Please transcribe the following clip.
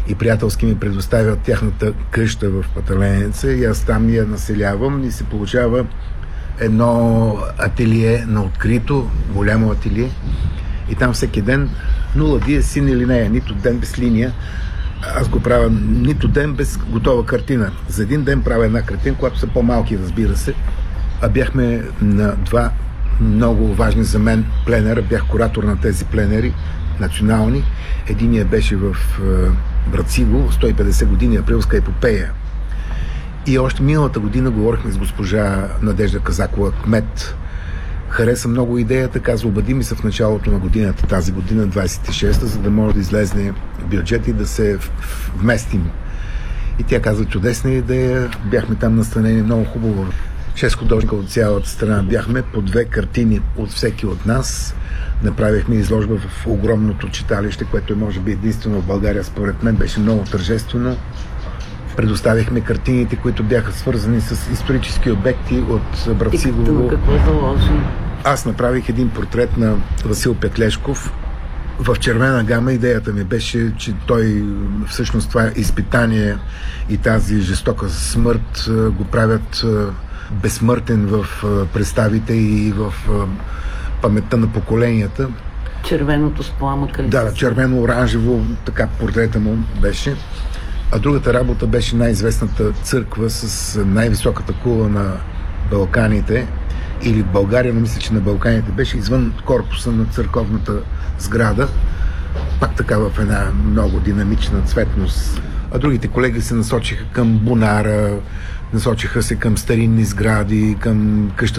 и приятелски ми предоставят тяхната къща в Паталенеца и аз там я населявам и се получава едно ателие на открито, голямо ателие и там всеки ден нула дие син или нея, нито ден без линия. Аз го правя нито ден без готова картина. За един ден правя една картина, която са по-малки, разбира се. А бяхме на два много важни за мен пленера. Бях куратор на тези пленери, национални. Единият беше в Брациго, 150 години, априлска епопея. И още миналата година говорихме с госпожа Надежда Казакова, кмет. Хареса много идеята, каза, обади ми се в началото на годината, тази година, 26-та, за да може да излезне бюджет и да се вместим. И тя каза, чудесна идея, бяхме там настанени много хубаво. 6 художника от цялата страна бяхме, по 2 картини от всеки от нас. Направихме изложба в огромното читалище, което е може би единствено в България, според мен, беше много тържествено. Предоставихме картините, които бяха свързани с исторически обекти от Брацигово. Какво заложи? Аз направих един портрет на Васил Петлешков в червена гама. Идеята ми беше, че той всъщност това изпитание и тази жестока смърт го правят безсмъртен в представите и в паметта на поколенията. Червеното с пламъка ли? Да, червено-оранжево, така портрета му беше. А другата работа беше най-известната църква с най-високата кула на Балканите, или в България, но мисля, че на Балканите беше извън корпуса на църковната сграда, пак така в една много динамична цветност. А другите колеги се насочиха към бунара, насочиха се към старинни сгради, към къщата